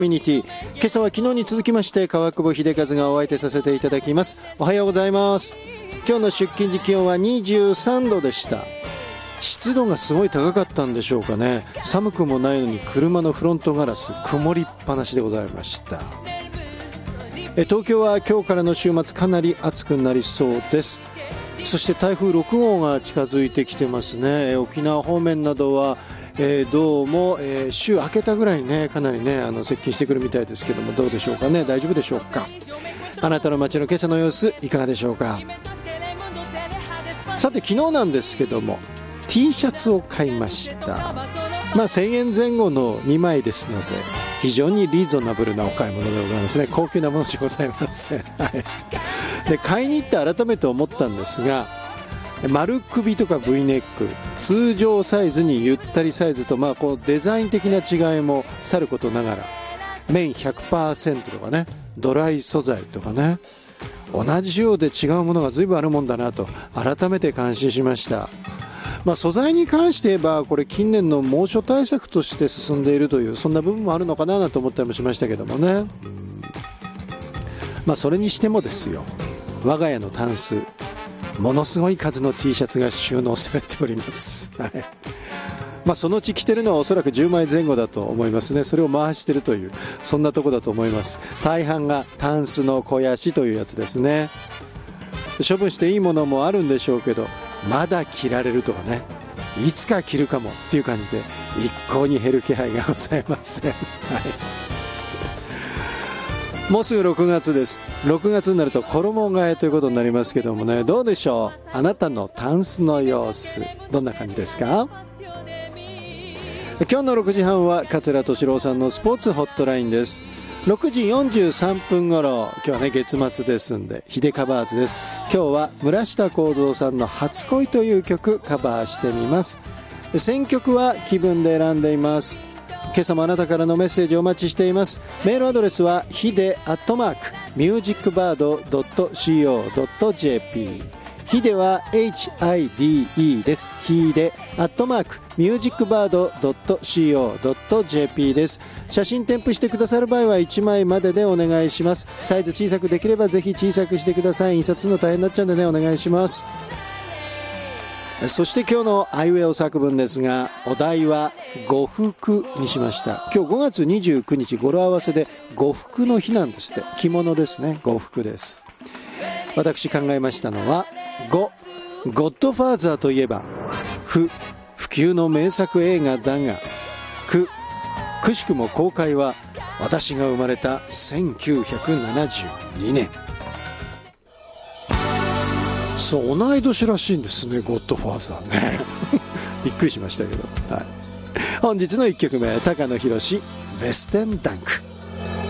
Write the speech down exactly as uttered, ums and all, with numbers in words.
コミュニティ、今朝は昨日に続きまして川久保秀和がお相手させていただきます。おはようございます。今日の出勤時気温はにじゅうさんどでした。湿度がすごい高かったんでしょうかね。寒くもないのに車のフロントガラス曇りっぱなしでございました。え東京は今日からの週末かなり暑くなりそうです。そして台風ろくごうが近づいてきてますね。沖縄方面などはえー、どうも、えー、週明けたぐらいねかなりねあの接近してくるみたいですけども、どうでしょうかね。大丈夫でしょうか。あなたの街の今朝の様子いかがでしょうか。さて昨日なんですけども T シャツを買いました。まあせんえんぜん後のにまいですので非常にリーズナブルなお買い物でございますね。高級なものじゃございません、はい、で買いに行って改めて思ったんですが、丸首とか V ネック、通常サイズにゆったりサイズと、まあこうデザイン的な違いもさることながら、綿 ひゃくパーセント とかね、ドライ素材とかね、同じようで違うものが随分あるもんだなと改めて感心しました。まあ素材に関して言えばこれ近年の猛暑対策として進んでいるというそんな部分もあるのかなと思ったりもしましたけどもね。まあそれにしてもですよ、我が家のタンスものすごい数の T シャツが収納されております、はい。まあ、そのうち着てるのはおそらくじゅうまいぜん後だと思いますね。それを回してるというそんなとこだと思います。大半がタンスの肥やしというやつですね。処分していいものもあるんでしょうけど、まだ着られるとかね、いつか着るかもっていう感じで一向に減る気配がございません、はい。もうすぐろくがつです。ろくがつになると衣替えということになりますけどもね、どうでしょう。あなたのタンスの様子どんな感じですか。今日のろくじはんは桂敏郎さんのスポーツホットラインです。ろくじよんじゅうさんぷん頃、今日はね月末ですんでヒデカバーズです。今日は村下幸三さんの初恋という曲カバーしてみます。選曲は気分で選んでいます。今朝もあなたからのメッセージをお待ちしています。メールアドレスはヒデアットマークミュージックバードドットシーオードットジェーピー、 ヒデは エイチアイディーイー です。ヒデアットマークミュージックバードドットシーオードットジェーピー です。写真添付してくださる場合はいちまいまででお願いします。サイズ小さくできればぜひ小さくしてください。印刷するの大変になっちゃうんでね、お願いします。そして今日のアイウェオ作文ですが、お題は呉服にしました。今日ごがつにじゅうくにち語呂合わせで呉服の日なんですって。着物ですね、呉服です。私考えましたのは、ゴゴッドファーザーといえば不不朽の名作映画だが、くくしくも公開は私が生まれたせんきゅうひゃくななじゅうにねん。そう、同い年らしいんですね、ゴッドファーザーねびっくりしましたけど、はい、本日のいっきょくめ、高野宏ベステンダンク。